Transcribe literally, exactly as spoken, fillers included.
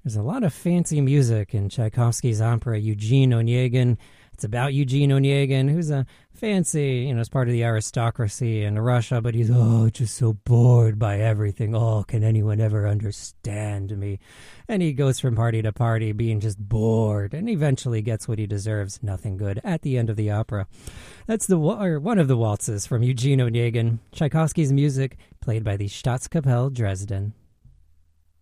There's a lot of fancy music in Tchaikovsky's opera Eugene Onegin. It's about Eugene Onegin, who's a fancy, you know, as part of the aristocracy in Russia, but he's, oh, just so bored by everything. Oh, can anyone ever understand me? And he goes from party to party being just bored and eventually gets what he deserves, nothing good, at the end of the opera. That's the or one of the waltzes from Eugene Onegin, Tchaikovsky's music, played by the Staatskapelle Dresden.